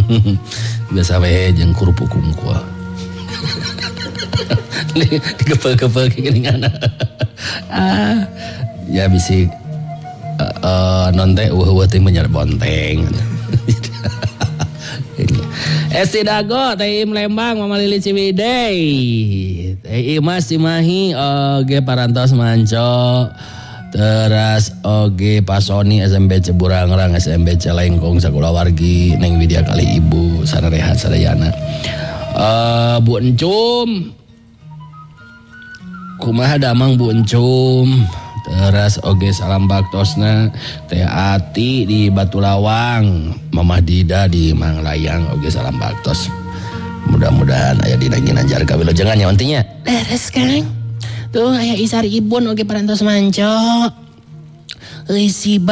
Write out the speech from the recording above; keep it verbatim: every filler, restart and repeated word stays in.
Biasa we jeung kerupuk kungkul. Digepel-gepel kegeningan. Ah, ya bisik uh, uh, non teh eueuh-eueuh teh menyer bonteng. Esti Dago teh Im Lembang Mama Lili Ciwidey. Teh Imas Cimahi oge parantos manco. Teras oge Pasoni S M B C Burangrang S M B C Lengkong Sakulawargi Neng Widya Kali Ibu Sararehat Sadayana. Uh, Bu Encum kumaha damang Bu Encum. Teras oge salam baktosna Teh Ati di Batulawang, Mamah Dida di Manglayang oge salam baktos. Mudah-mudahan aya dina ginanjar kawilujengan ya ontinya. Leres Kang. Tuh aya Isar Ibun oge parantos manco. Euy si